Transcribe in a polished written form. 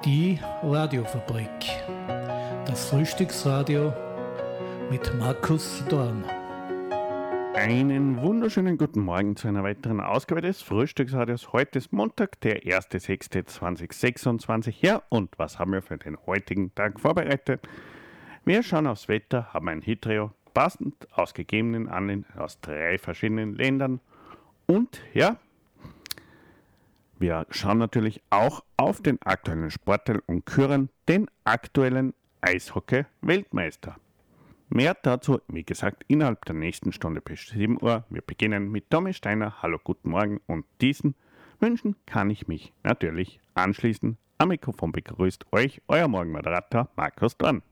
Die Radiofabrik. Das Frühstücksradio mit Markus Dorn. Einen wunderschönen guten Morgen zu einer weiteren Ausgabe des Frühstücksradios. Heute ist Montag, der 1.6.2026. Ja, und was haben wir für den heutigen Tag vorbereitet? Wir schauen aufs Wetter, haben ein Hittrio, passend aus gegebenen Anlässen aus 3 verschiedenen Ländern. Und ja, wir schauen natürlich auch auf den aktuellen Sportteil und küren den aktuellen Eishockey-Weltmeister. Mehr dazu, wie gesagt, innerhalb der nächsten Stunde bis 7 Uhr. Wir beginnen mit Tommy Steiner. Hallo, guten Morgen. Und diesen Wünschen kann ich mich natürlich anschließen. Am Mikrofon begrüßt euch euer Morgenmoderator Markus Dorn.